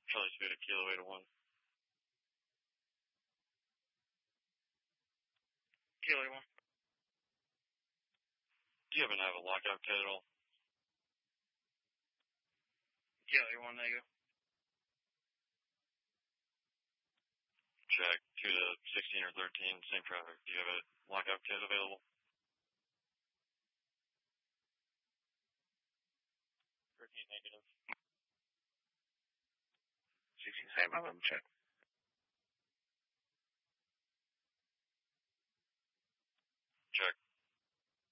Charlie 2 to Kilo 801. Kilo 81. Do you happen to have a lockout kit at all? Kilo 81, negative. Check 2 to 16 or 13, same traffic. Do you have a lockout kit available? 13, negative. 16, same, I'm check.